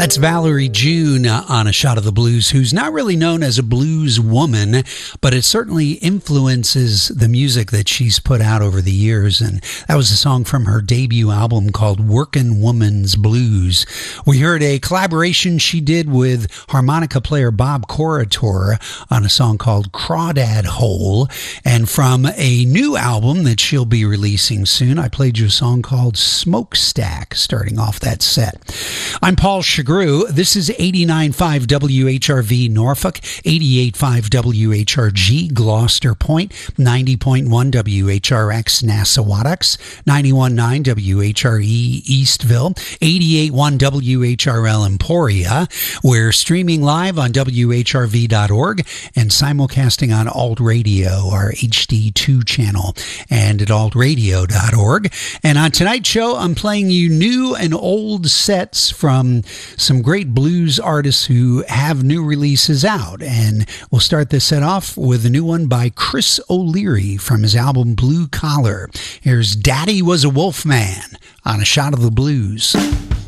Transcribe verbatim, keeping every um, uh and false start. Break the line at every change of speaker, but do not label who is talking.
That's Valerie June uh, on A Shot of the Blues, who's not really known as a blues woman, but it certainly influences the music that she's put out over the years. And that was a song from her debut album called Workin' Woman's Blues. We heard a collaboration she did with harmonica player Bob Corritore on a song called Crawdad Hole. And from a new album that she'll be releasing soon, I played you a song called Smokestack, starting off that set. I'm Paul Chagru. This is eighty-nine point five W H R V Norfolk, eighty-eight point five W H R G Gloucester Point, ninety point one W H R X Nassawadox, ninety-one point nine W H R E Eastville, eighty-eight point one W H R L Emporia. We're streaming live on W H R V dot org and simulcasting on Alt Radio, our H D two channel, and at alt radio dot org. And on tonight's show, I'm playing you new and old sets from some great blues artists who have new releases out. And we'll start this set off with a new one by Chris O'Leary from his album Blue Collar. Here's Daddy Was a Wolfman on A Shot of the Blues.